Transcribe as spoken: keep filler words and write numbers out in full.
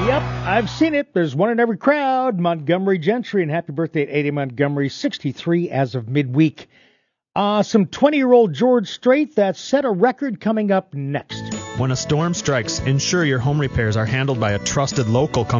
Yep, I've seen it. There's one in every crowd. Montgomery Gentry, and happy birthday to A D Montgomery, sixty-three as of midweek. Uh, some twenty-year-old George Strait that set a record coming up next. When a storm strikes, ensure your home repairs are handled by a trusted local company.